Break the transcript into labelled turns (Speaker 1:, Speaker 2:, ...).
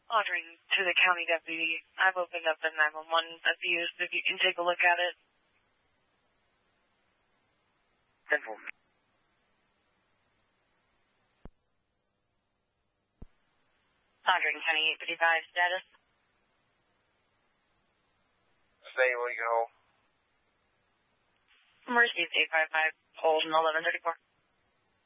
Speaker 1: Ordering to the county deputy. I've opened up the 911 abuse. If you can take a look at it.
Speaker 2: 10-4.
Speaker 1: Ordering County 855 status.
Speaker 2: Stable, you can hold.
Speaker 1: Received 855, hold 1134.